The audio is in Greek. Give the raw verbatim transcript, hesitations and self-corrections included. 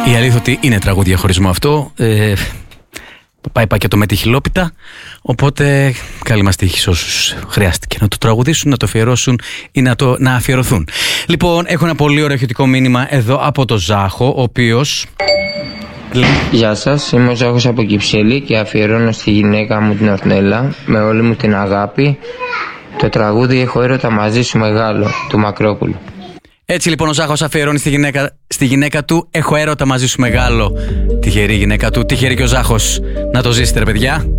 Η αλήθεια ότι είναι τραγούδια χωρισμό αυτό. Ε, πάει πακέτο με τη χιλόπιτα. Οπότε καλή μας τύχη σε όσους χρειάστηκε να το τραγουδήσουν, να το αφιερώσουν ή να, το, να αφιερωθούν. Λοιπόν, έχω ένα πολύ ωραίο ηχητικό μήνυμα εδώ από το Ζάχο, ο οποίος... Γεια σας, είμαι ο Ζάχος από Κυψέλη και αφιερώνω στη γυναίκα μου την Ορνέλα με όλη μου την αγάπη το τραγούδι «Έχω έρωτα μαζί σου μεγάλο» του Μακρόπουλου. Έτσι λοιπόν ο Ζάχος αφιερώνει στη γυναίκα, στη γυναίκα του «Έχω έρωτα μαζί σου μεγάλο». Τυχερή γυναίκα του, τυχερή και ο Ζάχος. Να το ζήσετε ρε παιδιά.